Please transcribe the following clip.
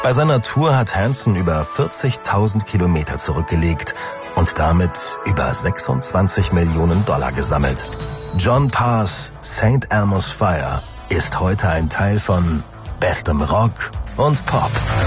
Bei seiner Tour hat Hanson über 40.000 Kilometer zurückgelegt und damit über 26 Millionen $, gesammelt. John Parrs St. Elmo's Fire ist heute ein Teil von bestem Rock und Pop.